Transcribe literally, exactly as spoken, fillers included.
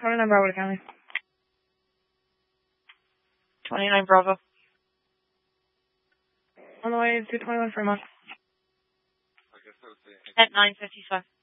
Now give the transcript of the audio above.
twenty-nine Bravo to County. twenty-nine Bravo. On the way to twenty-one Fremont. At nine fifty-five.